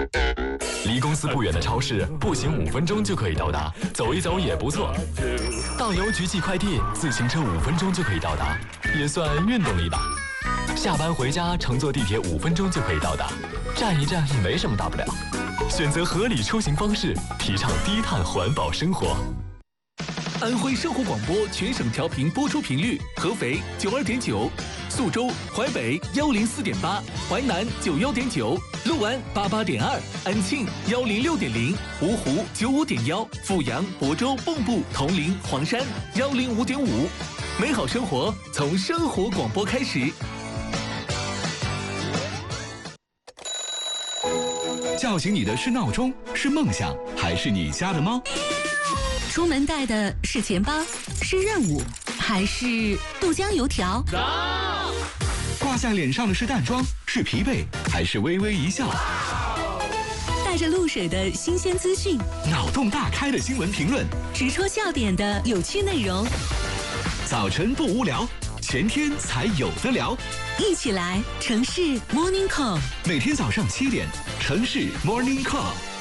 离公司不远的超市，步行5分钟就可以到达，走一走也不错。到邮局寄快递，自行车5分钟就可以到达，也算运动了一把。下班回家，乘坐地铁5分钟就可以到达，站一站也没什么大不了。选择合理出行方式，提倡低碳环保生活。 安徽生活广播全省调频播出频率：合肥92.9，宿州、淮北104.8，淮南91.9，六安88.2，安庆106.0，芜湖95.1，阜阳、亳州、蚌埠、铜陵、黄山105.5。美好生活从生活广播开始。 叫醒你的是闹钟，是梦想，还是你家的猫？ 出门带的是钱包，是任务，还是豆浆油条？ 挂在脸上的是淡妆，是疲惫，还是微微一笑？ 带着露水的新鲜资讯， 脑洞大开的新闻评论， 直戳笑点的有趣内容。 早晨不无聊，全天才有得聊。 一起来城市 Morning Call， 每天早上7点，城市 Morning Call。